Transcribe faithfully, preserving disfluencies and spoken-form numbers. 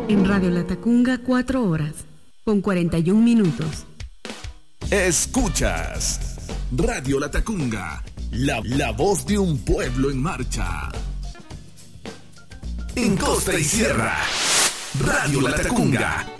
En Radio Latacunga, cuatro horas, con cuarenta y un minutos. Escuchas Radio Latacunga, la, la voz de un pueblo en marcha. En costa y sierra, Radio Latacunga.